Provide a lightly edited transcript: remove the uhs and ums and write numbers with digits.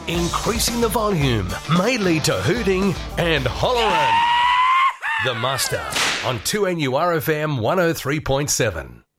increasing the volume may lead to hooting and hollering. The Muster on 2NURFM 103.7.